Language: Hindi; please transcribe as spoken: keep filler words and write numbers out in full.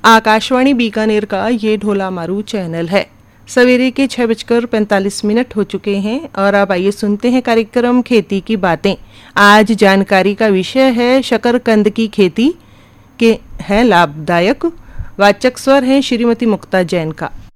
आकाशवाणी बीकानेर का ये ढोला मारू चैनल है। सवेरे के छह बजकर पैंतालीस मिनट हो चुके हैं और अब आइए सुनते हैं कार्यक्रम खेती की बातें। आज जानकारी का विषय है शकरकंद की खेती के है लाभदायक। वाचक स्वर है श्रीमती मुक्ता जैन का।